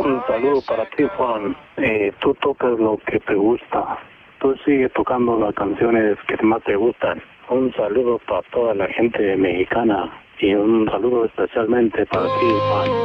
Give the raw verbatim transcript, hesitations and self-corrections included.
Un saludo para ti, Juan. Eh, tú tocas lo que te gusta. Tú sigues tocando las canciones que más te gustan. Un saludo para toda la gente mexicana y un saludo especialmente para ti, Juan.